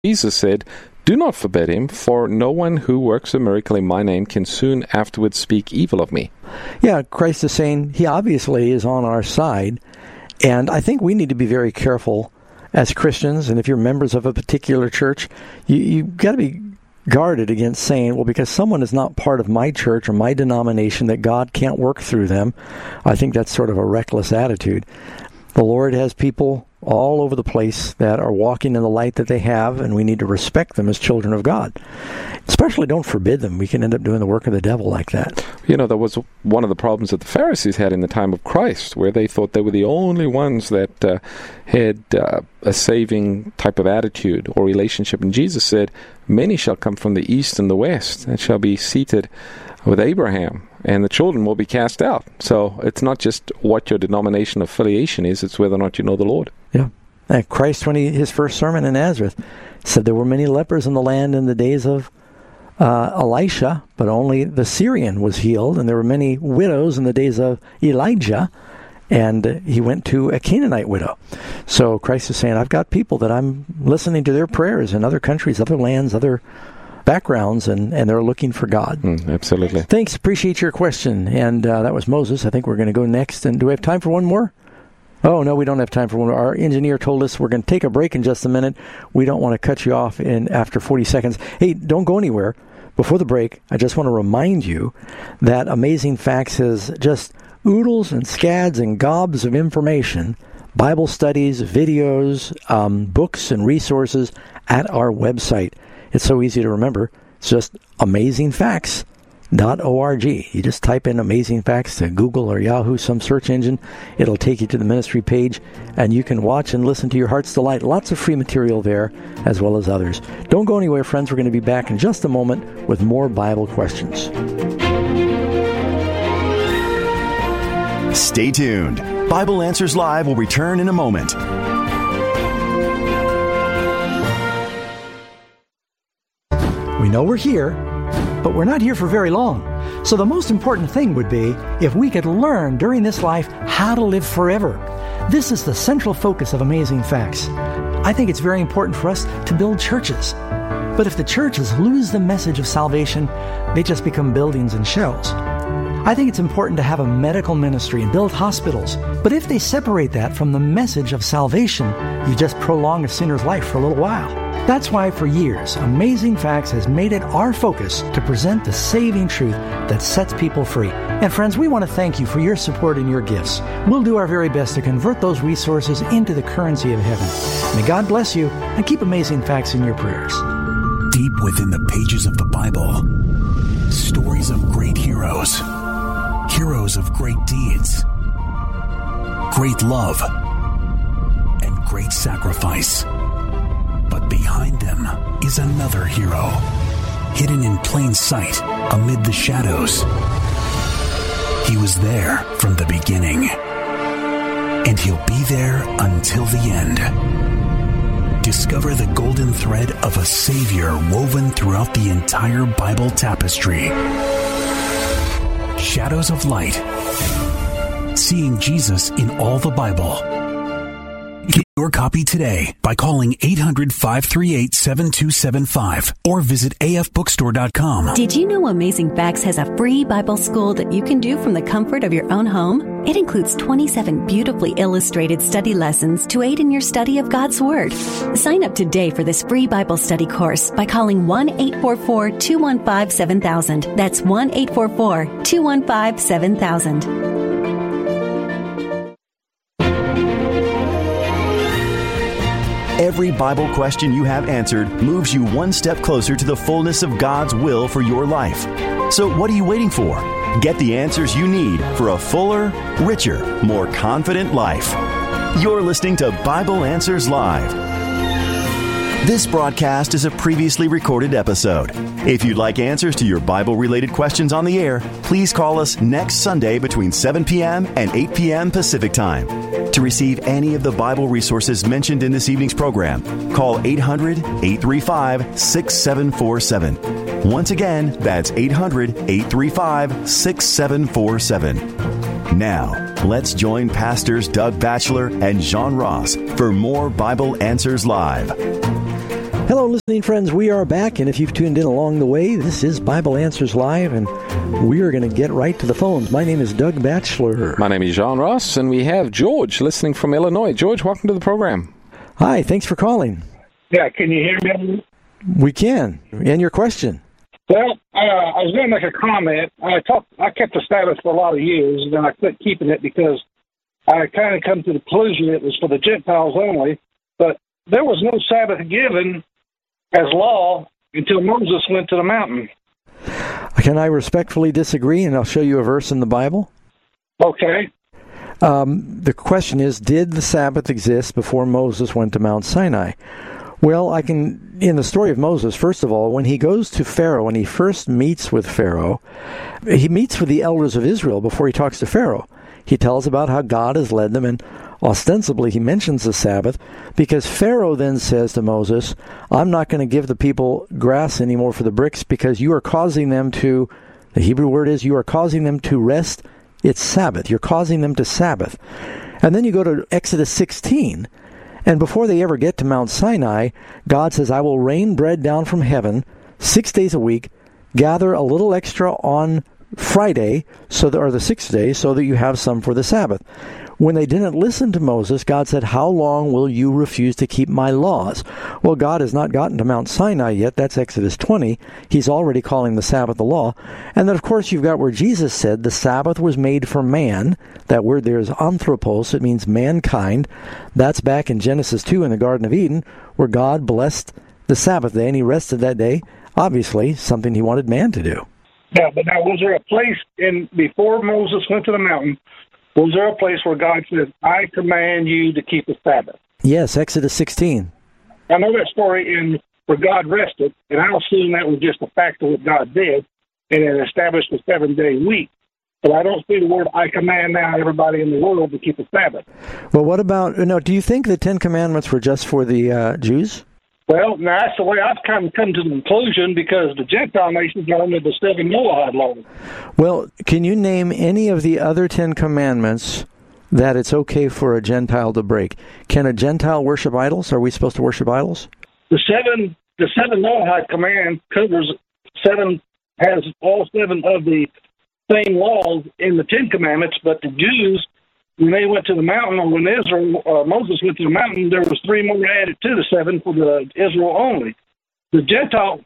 Jesus said, "Do not forbid him, for no one who works a miracle in my name can soon afterwards speak evil of me." Yeah, Christ is saying he obviously is on our side, and I think we need to be very careful as Christians, and if you're members of a particular church, you've got to be guarded against saying, well, because someone is not part of my church or my denomination, that God can't work through them. I think that's sort of a reckless attitude. The Lord has people all over the place that are walking in the light that they have, and we need to respect them as children of God. Especially don't forbid them. We can end up doing the work of the devil like that. You know, that was one of the problems that the Pharisees had in the time of Christ, where they thought they were the only ones that had a saving type of attitude or relationship. And Jesus said, "Many shall come from the east and the west, and shall be seated with Abraham, and the children will be cast out." So it's not just what your denomination affiliation is, it's whether or not you know the Lord. Yeah. And Christ, when his first sermon in Nazareth, said there were many lepers in the land in the days of Elisha, but only the Syrian was healed, and there were many widows in the days of Elijah, and he went to a Canaanite widow. So Christ is saying, I've got people that I'm listening to their prayers in other countries, other lands, other backgrounds, and they're looking for God. Absolutely. Thanks. Appreciate your question. And that was Moses. I think we're going to go next. And do we have time for one more? Oh, no, we don't have time for one more. Our engineer told us we're going to take a break in just a minute. We don't want to cut you off after 40 seconds. Hey, don't go anywhere. Before the break, I just want to remind you that Amazing Facts is just oodles and scads and gobs of information, Bible studies, videos, books, and resources at our website. It's so easy to remember. It's just amazingfacts.org. You just type in Amazing Facts to Google or Yahoo, some search engine. It'll take you to the ministry page, and you can watch and listen to your heart's delight. Lots of free material there, as well as others. Don't go anywhere, friends. We're going to be back in just a moment with more Bible questions. Stay tuned. Bible Answers Live will return in a moment. We know we're here, but we're not here for very long. So the most important thing would be if we could learn during this life how to live forever. This is the central focus of Amazing Facts. I think it's very important for us to build churches. But if the churches lose the message of salvation, they just become buildings and shells. I think it's important to have a medical ministry and build hospitals. But if they separate that from the message of salvation, you just prolong a sinner's life for a little while. That's why for years, Amazing Facts has made it our focus to present the saving truth that sets people free. And friends, we want to thank you for your support and your gifts. We'll do our very best to convert those resources into the currency of heaven. May God bless you, and keep Amazing Facts in your prayers. Deep within the pages of the Bible, stories of great heroes, heroes of great deeds, great love, and great sacrifice. But behind them is another hero, hidden in plain sight amid the shadows. He was there from the beginning, and he'll be there until the end. Discover the golden thread of a Savior woven throughout the entire Bible tapestry. Shadows of Light. Seeing Jesus in all the Bible. Get your copy today by calling 800-538-7275 or visit afbookstore.com. Did you know Amazing Facts has a free Bible school that you can do from the comfort of your own home? It includes 27 beautifully illustrated study lessons to aid in your study of God's Word. Sign up today for this free Bible study course by calling 1-844-215-7000. That's 1-844-215-7000. Every Bible question you have answered moves you one step closer to the fullness of God's will for your life. So what are you waiting for? Get the answers you need for a fuller, richer, more confident life. You're listening to Bible Answers Live. This broadcast is a previously recorded episode. If you'd like answers to your Bible-related questions on the air, please call us next Sunday between 7 p.m. and 8 p.m. Pacific Time. To receive any of the Bible resources mentioned in this evening's program, call 800-835-6747. Once again, that's 800-835-6747. Now, let's join Pastors Doug Batchelor and John Ross for more Bible Answers Live. Hello, listening friends. We are back, and if you've tuned in along the way, this is Bible Answers Live, and we are going to get right to the phones. My name is Doug Batchelor. My name is John Ross, and we have George listening from Illinois. George, welcome to the program. Hi, thanks for calling. Yeah, can you hear me? We can. And your question? Well, I was going to make a comment. I kept the Sabbath for a lot of years, and then I quit keeping it because I kind of come to the conclusion it was for the Gentiles only. But there was no Sabbath given as law until Moses went to the mountain. Can I respectfully disagree, and I'll show you a verse in the Bible? Okay. The question is, did the Sabbath exist before Moses went to Mount Sinai? Well, in the story of Moses, first of all, when he goes to Pharaoh, when he first meets with Pharaoh, he meets with the elders of Israel before he talks to Pharaoh. He tells about how God has led them, and ostensibly he mentions the Sabbath, because Pharaoh then says to Moses, I'm not going to give the people grass anymore for the bricks because you are causing them to, the Hebrew word is, you are causing them to rest. It's Sabbath. You're causing them to Sabbath. And then you go to Exodus 16, and before they ever get to Mount Sinai, God says, I will rain bread down from heaven 6 days a week, gather a little extra on Friday, or the sixth day, so that you have some for the Sabbath. When they didn't listen to Moses, God said, how long will you refuse to keep my laws? Well, God has not gotten to Mount Sinai yet. That's Exodus 20. He's already calling the Sabbath the law. And then, of course, you've got where Jesus said the Sabbath was made for man. That word there is anthropos. It means mankind. That's back in Genesis 2 in the Garden of Eden, where God blessed the Sabbath day, and he rested that day. Obviously, something he wanted man to do. Yeah, but now was there a place before Moses went to the mountain, was there a place where God says, I command you to keep the Sabbath? Yes, Exodus 16. I know that story where God rested, and I assume that was just a fact of what God did, and it established a 7-day week. But I don't see the word, I command now everybody in the world to keep the Sabbath. Well, what about, do you think the Ten Commandments were just for the Jews? Well, now that's the way I've kind of come to the conclusion, because the Gentile nations are under the 7 Noahide laws. Well, can you name any of the other 10 commandments that it's okay for a Gentile to break? Can a Gentile worship idols? Are we supposed to worship idols? The seven Noahide command covers has all 7 of the same laws in the 10 Commandments, but the Jews, when they went to the mountain, or when Moses went to the mountain, there was 3 more added to the 7 for the Israel only. The Gentiles,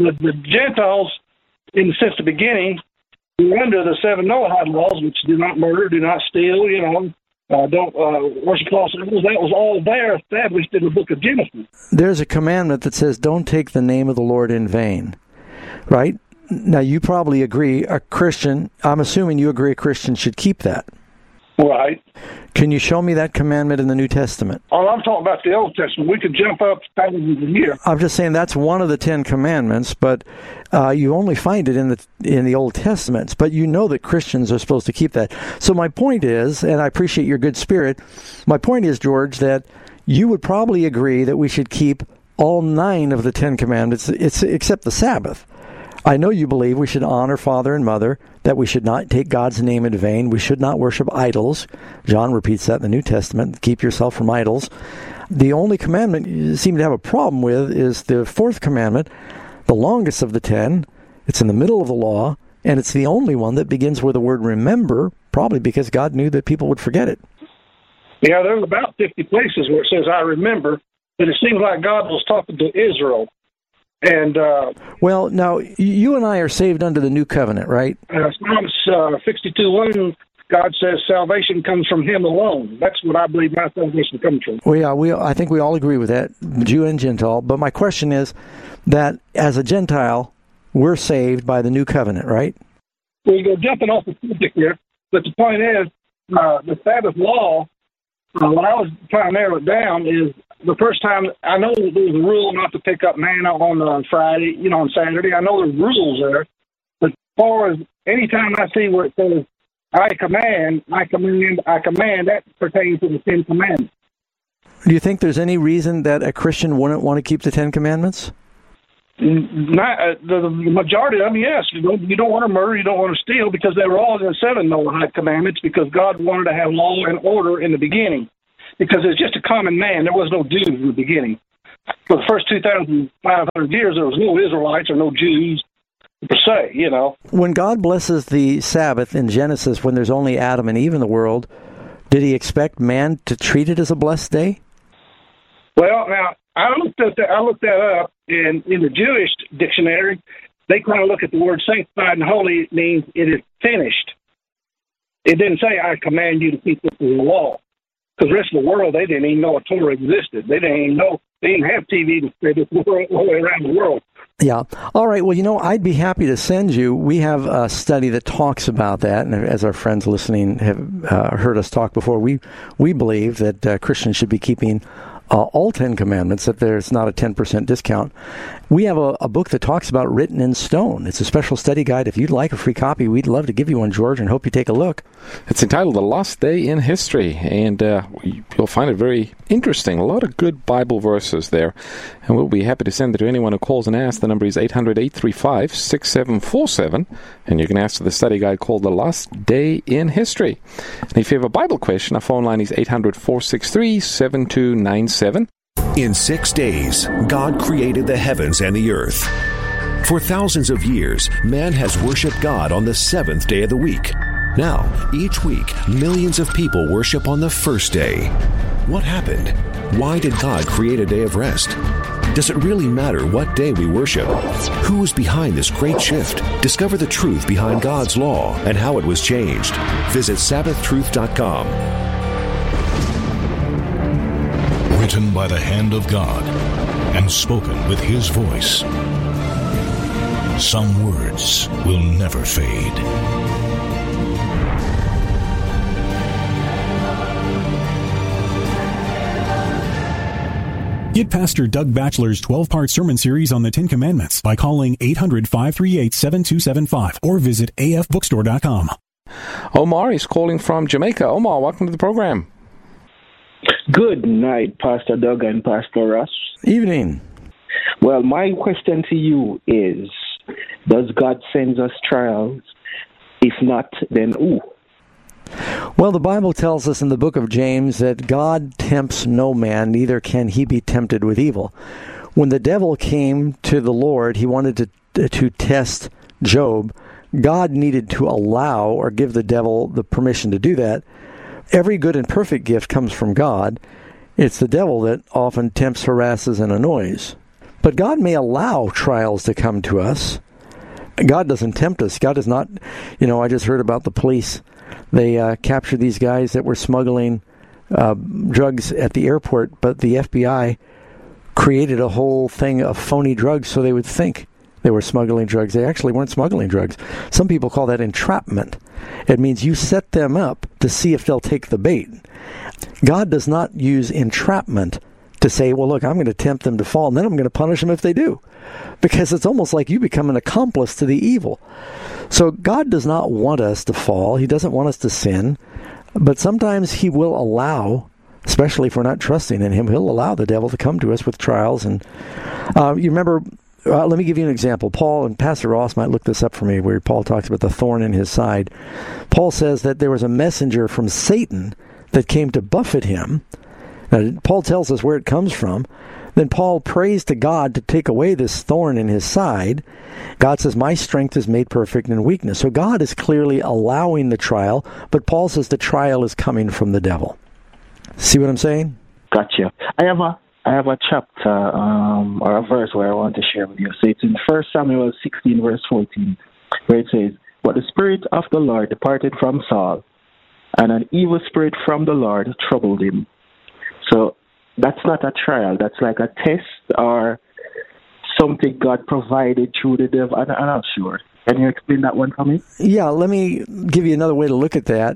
since the beginning, were under the 7 Noahide laws, which do not murder, do not steal, don't worship false idols. That was all there established in the book of Genesis. There's a commandment that says, don't take the name of the Lord in vain, right? Now, you probably agree I'm assuming you agree a Christian should keep that. Right. Can you show me that commandment in the New Testament? Oh, I'm talking about the Old Testament. We could jump up thousands of years. I'm just saying that's one of the 10 Commandments, but you only find it in the Old Testament. But you know that Christians are supposed to keep that. So my point is, and I appreciate your good spirit, my point is, George, that you would probably agree that we should keep all 9 of the 10 Commandments, except the Sabbath. I know you believe we should honor father and mother, that we should not take God's name in vain, we should not worship idols. John repeats that in the New Testament, keep yourself from idols. The only commandment you seem to have a problem with is the 4th commandment, the longest of the 10. It's in the middle of the law, and it's the only one that begins with the word remember, probably because God knew that people would forget it. Yeah, there's about 50 places where it says, I remember, but it seems like God was talking to Israel. And well, now, you and I are saved under the new covenant, right? Psalms 62:1, God says salvation comes from him alone. That's what I believe my salvation comes from. Well, yeah, I think we all agree with that, Jew and Gentile. But my question is that as a Gentile, we're saved by the new covenant, right? Well, you're jumping off the subject here, but the point is, the Sabbath law, when I was trying to narrow it down, is the first time, I know there was a rule not to pick up manna on Friday, on Saturday. I know there's rules there. But as far as any time I see where it says, I command, that pertains to the 10 Commandments. Do you think there's any reason that a Christian wouldn't want to keep the 10 Commandments? The majority of them, yes. You don't want to murder, you don't want to steal, because they were all in the 7 Noahide commandments, because God wanted to have law and order in the beginning. Because it's just a common man. There was no dude in the beginning. for the first 2,500 years, there was no Israelites or no Jews per se, you know. When God blesses the Sabbath in Genesis, when there's only Adam and Eve in the world, did he expect man to treat it as a blessed day? Well, now, I looked that up, and in the Jewish dictionary, they kind of look at the word sanctified and holy. It means it is finished. It didn't say, I command you to keep this law. Because the rest of the world, they didn't even know a Torah existed. They didn't even know, they didn't have TV to spread this all the way around the world. Yeah. All right. Well, I'd be happy to send you. We have a study that talks about that, and as our friends listening have heard us talk before, we believe that Christians should be keeping all 10 commandments, that there's not a 10% discount. We have a book that talks about written in stone. It's a special study guide. If you'd like a free copy, we'd love to give you one, George, and hope you take a look. It's entitled The Lost Day in History, and you'll find it very interesting. A lot of good Bible verses there, and we'll be happy to send it to anyone who calls and asks. The number is 800-835-6747, and you can ask for the study guide called The Lost Day in History. And if you have a Bible question, our phone line is 800-463-7297. In 6 days, God created the heavens and the earth. For thousands of years, man has worshiped God on the seventh day of the week. Now, each week, millions of people worship on the first day. What happened? Why did God create a day of rest? Does it really matter what day we worship? Who is behind this great shift? Discover the truth behind God's law and how it was changed. Visit SabbathTruth.com. Written by the hand of God and spoken with His voice. Some words will never fade. Get Pastor Doug Batchelor's 12-part sermon series on the Ten Commandments by calling 800-538-7275 or visit afbookstore.com. Omar is calling from Jamaica. Omar, welcome to the program. Good night, Pastor Doug and Pastor Ross. Evening. Well, my question to you is, does God send us trials? If not, then who? Well, the Bible tells us in the book of James that God tempts no man, neither can he be tempted with evil. When the devil came to the Lord, he wanted to test Job. God needed to allow or give the devil the permission to do that. Every good and perfect gift comes from God. It's the devil that often tempts, harasses, and annoys. But God may allow trials to come to us. God doesn't tempt us. God is not, I just heard about the police. They captured these guys that were smuggling drugs at the airport, but the FBI created a whole thing of phony drugs so they would think they were smuggling drugs. They actually weren't smuggling drugs. Some people call that entrapment. It means you set them up to see if they'll take the bait. God does not use entrapment to say, well, look, I'm going to tempt them to fall, and then I'm going to punish them if they do. Because it's almost like you become an accomplice to the evil. So God does not want us to fall. He doesn't want us to sin. But sometimes He will allow, especially if we're not trusting in Him, He'll allow the devil to come to us with trials. And you remember, let me give you an example. Paul, and Pastor Ross might look this up for me, where Paul talks about the thorn in his side. Paul says that there was a messenger from Satan that came to buffet him. Now, Paul tells us where it comes from. Then Paul prays to God to take away this thorn in his side. God says, my strength is made perfect in weakness. So God is clearly allowing the trial, but Paul says the trial is coming from the devil. See what I'm saying? Gotcha. I have a chapter or a verse where I want to share with you. So it's in 1 Samuel 16, verse 14, where it says, but the Spirit of the Lord departed from Saul, and an evil spirit from the Lord troubled him. So that's not a trial. That's like a test or something God provided through the devil. I'm not sure. Can you explain that one for me? Yeah, let me give you another way to look at that.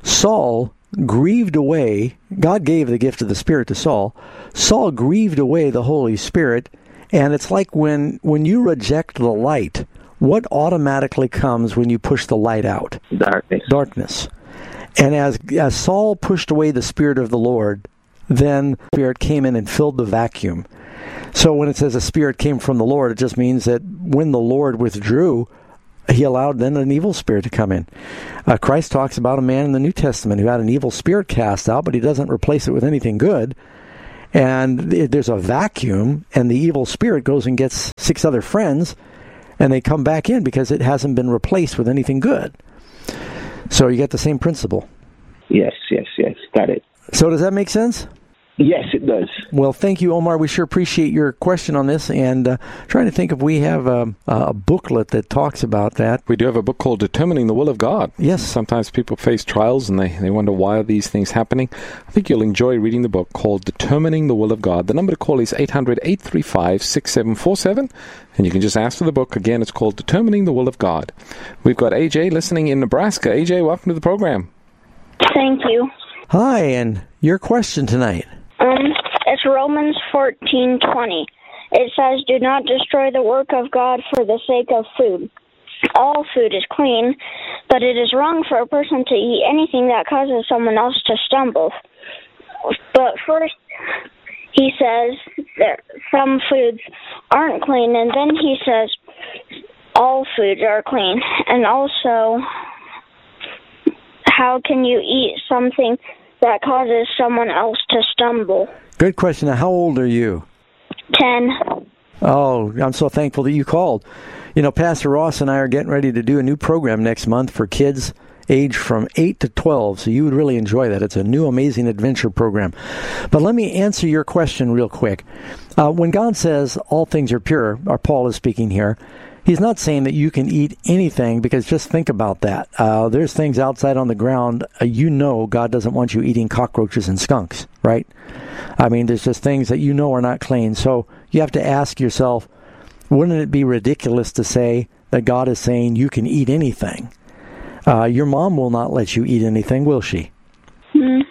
Saul grieved away. God gave the gift of the Spirit to Saul. Saul grieved away the Holy Spirit, and it's like when you reject the light, what automatically comes when you push the light out? Darkness. And as Saul pushed away the Spirit of the Lord, then the Spirit came in and filled the vacuum. So when it says a spirit came from the Lord, it just means that when the Lord withdrew, He allowed then an evil spirit to come in. Christ talks about a man in the New Testament who had an evil spirit cast out, but He doesn't replace it with anything good. and there's a vacuum, and the evil spirit goes and gets 6 other friends, and they come back in because it hasn't been replaced with anything good. So you get the same principle. Yes. Got it. So does that make sense? Yes, it does. Well, thank you, Omar. We sure appreciate your question on this, and trying to think if we have a booklet that talks about that. We do have a book called Determining the Will of God. Yes. Sometimes people face trials and they wonder why are these things happening. I think you'll enjoy reading the book called Determining the Will of God. The number to call is 800-835-6747, and you can just ask for the book. Again, it's called Determining the Will of God. We've got AJ listening in Nebraska. AJ, welcome to the program. Thank you. Hi, and your question tonight. It's Romans 14:20. It says, "Do not destroy the work of God for the sake of food. All food is clean, but it is wrong for a person to eat anything that causes someone else to stumble." But first, he says that some foods aren't clean, and then he says all foods are clean. And also, how can you eat something that causes someone else to stumble? Good question. Now, how old are you? 10. Oh, I'm so thankful that you called. You know, Pastor Ross and I are getting ready to do a new program next month for kids age from 8 to 12, so you would really enjoy that. It's a new amazing adventure program. But let me answer your question real quick. When God says all things are pure, or Paul is speaking here, he's not saying that you can eat anything, because just think about that. There's things outside on the ground. God doesn't want you eating cockroaches and skunks, right? I mean, there's just things that are not clean. So you have to ask yourself, wouldn't it be ridiculous to say that God is saying you can eat anything? Your mom will not let you eat anything, will she? You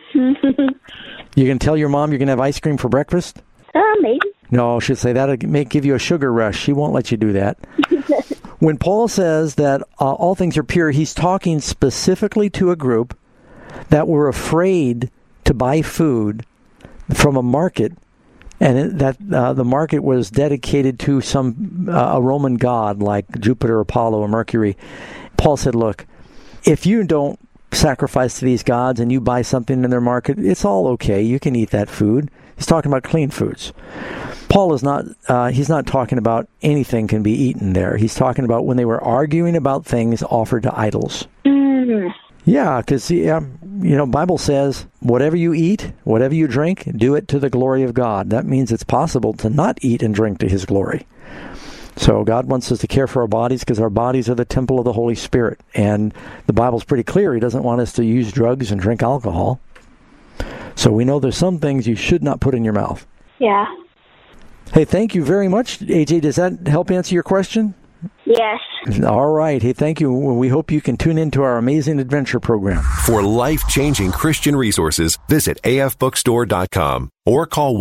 can tell your mom you're going to have ice cream for breakfast? Maybe. No, she'll say that'll give you a sugar rush. She won't let you do that. When Paul says that all things are pure, he's talking specifically to a group that were afraid to buy food from a market, and the market was dedicated to a Roman god like Jupiter, Apollo, or Mercury. Paul said, look, if you don't sacrifice to these gods and you buy something in their market, it's all okay. You can eat that food. He's talking about clean foods. Paul is not, he's not talking about anything can be eaten there. He's talking about when they were arguing about things offered to idols. Yeah, because, Bible says, whatever you eat, whatever you drink, do it to the glory of God. That means it's possible to not eat and drink to His glory. So God wants us to care for our bodies, because our bodies are the temple of the Holy Spirit. And the Bible's pretty clear. He doesn't want us to use drugs and drink alcohol. So we know there's some things you should not put in your mouth. Yeah. Hey, thank you very much. AJ, does that help answer your question? Yes. All right. Hey, thank you. We hope you can tune into our amazing adventure program. For life-changing Christian resources, visit afbookstore.com or call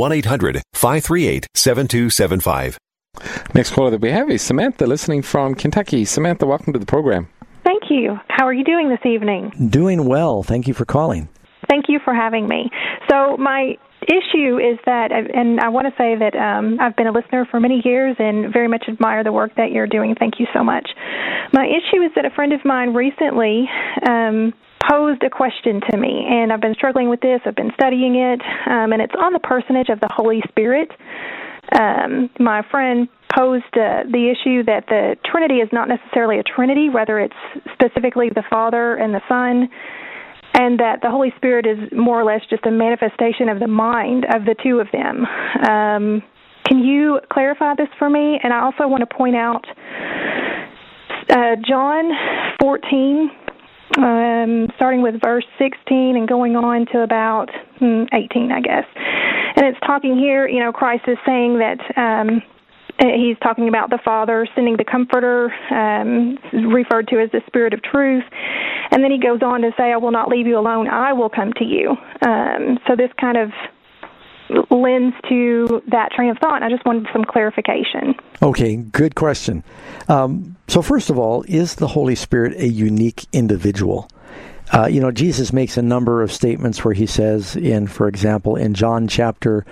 1-800-538-7275. Next caller that we have is Samantha, listening from Kentucky. Samantha, welcome to the program. Thank you. How are you doing this evening? Doing well. Thank you for calling. Thank you for having me. So my issue is that, and I want to say that I've been a listener for many years and very much admire the work that you're doing. Thank you so much. My issue is that a friend of mine recently posed a question to me, and I've been struggling with this. I've been studying it, and it's on the personage of the Holy Spirit. My friend posed the issue that the Trinity is not necessarily a Trinity, whether it's specifically the Father and the Son, and that the Holy Spirit is more or less just a manifestation of the mind of the two of them. Can you clarify this for me? And I also want to point out John 14, starting with verse 16 and going on to about 18, I guess. And it's talking here, Christ is saying that he's talking about the Father sending the Comforter, referred to as the Spirit of Truth. And then he goes on to say, I will not leave you alone, I will come to you. So this kind of lends to that train of thought, and I just wanted some clarification. Okay, good question. So first of all, is the Holy Spirit a unique individual? Jesus makes a number of statements where he says, for example, in John chapter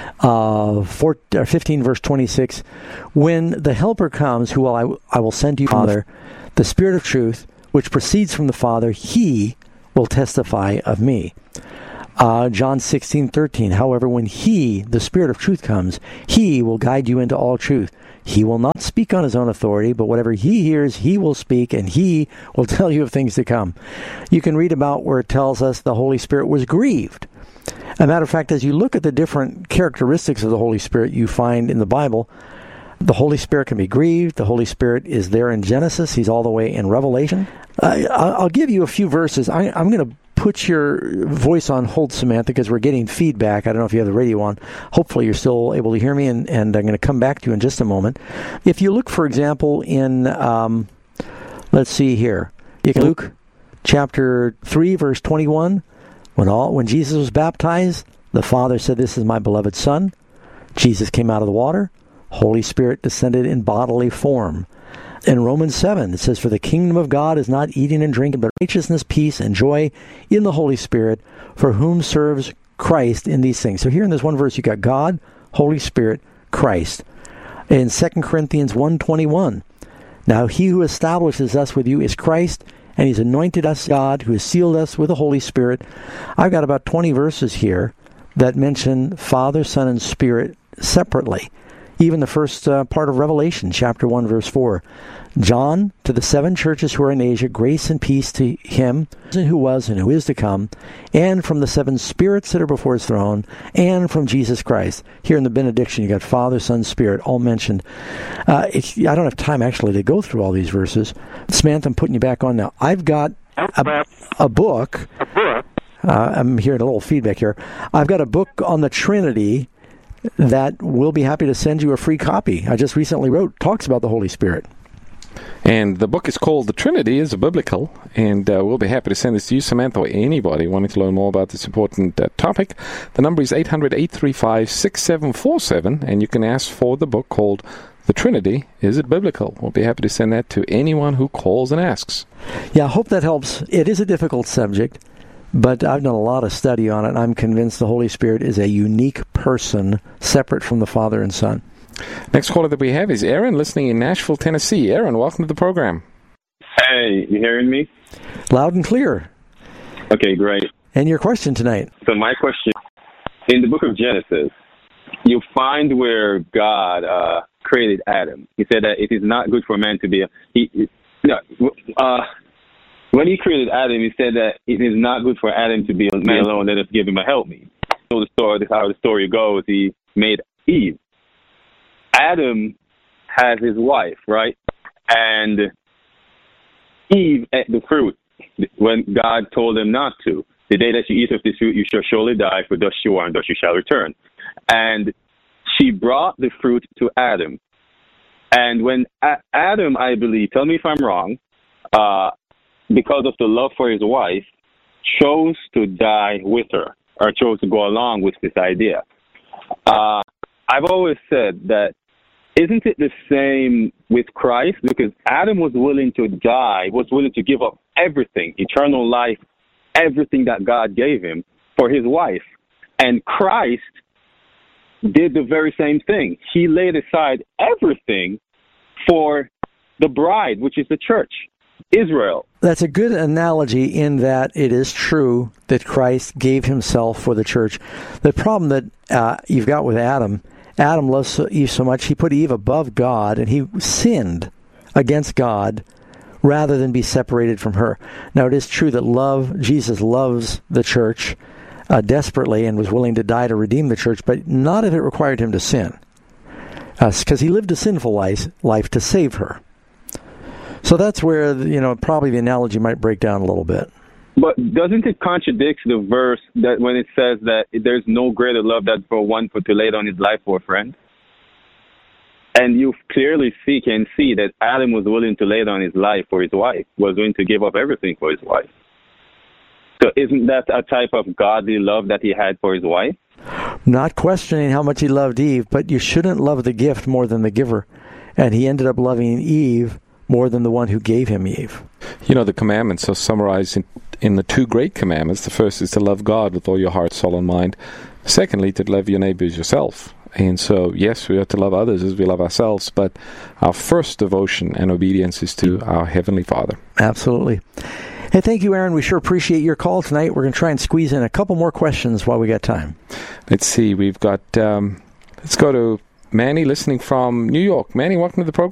15, verse 26, when the Helper comes, who I will send to you, Father, the Spirit of truth, which proceeds from the Father, he will testify of me. John 16:13. However, when He, the Spirit of truth, comes, He will guide you into all truth. He will not speak on His own authority, but whatever He hears, He will speak, and He will tell you of things to come. You can read about where it tells us the Holy Spirit was grieved. As a matter of fact, as you look at the different characteristics of the Holy Spirit you find in the Bible, the Holy Spirit can be grieved. The Holy Spirit is there in Genesis. He's all the way in Revelation. I'll give you a few verses. I'm going to put your voice on hold, Samantha, because we're getting feedback. I don't know if you have the radio on. Hopefully you're still able to hear me, and I'm going to come back to you in just a moment. If you look, for example, in, let's see here, Luke chapter 3, verse 21, when Jesus was baptized, the Father said, "This is my beloved Son." Jesus came out of the water. Holy Spirit descended in bodily form. In Romans 7, it says, "For the kingdom of God is not eating and drinking, but righteousness, peace, and joy in the Holy Spirit, for whom serves Christ in these things." So here in this one verse, you got God, Holy Spirit, Christ. In 2 Corinthians 1:21, "Now he who establishes us with you is Christ, and He's anointed us, God, who has sealed us with the Holy Spirit." I've got about 20 verses here that mention Father, Son, and Spirit separately. Even the first part of Revelation, chapter 1, verse 4. "John, to the 7 churches who are in Asia, grace and peace to Him who was and who is to come, and from the 7 spirits that are before His throne, and from Jesus Christ." Here in the benediction, you got Father, Son, Spirit, all mentioned. I don't have time, actually, to go through all these verses. Samantha, I'm putting you back on now. I've got a book. I'm hearing a little feedback here. I've got a book on the Trinity that we'll be happy to send you a free copy. I just recently wrote, talks about the Holy Spirit. And the book is called The Trinity is Biblical, and we'll be happy to send this to you, Samantha, or anybody wanting to learn more about this important topic. The number is 800-835-6747, and you can ask for the book called The Trinity is Biblical. We'll be happy to send that to anyone who calls and asks. Yeah, I hope that helps. It is a difficult subject, but I've done a lot of study on it, and I'm convinced the Holy Spirit is a unique person separate from the Father and Son. Next caller that we have is Aaron, listening in Nashville, Tennessee. Aaron, welcome to the program. Hey, you hearing me? Loud and clear. Okay, great. And your question tonight? So my question, in the book of Genesis, you find where God created Adam. He said that it is not good for man to be when He created Adam, He said that it is not good for Adam to be a man alone. Let us give him a helpmeet. So the story, how the story goes, He made Eve. Adam has his wife, right? And Eve ate the fruit when God told him not to. "The day that you eat of this fruit, you shall surely die, for thus you are, and thus you shall return." And she brought the fruit to Adam. And when Adam, I believe, tell me if I'm wrong, because of the love for his wife, chose to die with her, or chose to go along with this idea. I've always said that, isn't it the same with Christ? Because Adam was willing to die, was willing to give up everything, eternal life, everything that God gave him for his wife. And Christ did the very same thing. He laid aside everything for the bride, which is the church, Israel. That's a good analogy in that it is true that Christ gave himself for the church. The problem that you've got with Adam loves Eve so much, he put Eve above God, and he sinned against God rather than be separated from her. Now, it is true that Jesus loves the church desperately and was willing to die to redeem the church, but not if it required him to sin, because he lived a sinful life to save her. So that's where, probably the analogy might break down a little bit. But doesn't it contradict the verse that when it says that there's no greater love than for one to lay down his life for a friend? And you clearly can see that Adam was willing to lay down his life for his wife, was willing to give up everything for his wife. So isn't that a type of godly love that he had for his wife? Not questioning how much he loved Eve, but you shouldn't love the gift more than the giver. And he ended up loving Eve more than the one who gave him Eve. The commandments are summarized in the 2 great commandments. The first is to love God with all your heart, soul, and mind. Secondly, to love your neighbor as yourself. And so, yes, we are to love others as we love ourselves, but our first devotion and obedience is to our Heavenly Father. Absolutely. Hey, thank you, Aaron. We sure appreciate your call tonight. We're going to try and squeeze in a couple more questions while we got time. Let's see. We've got, let's go to Manny listening from New York. Manny, welcome to the program.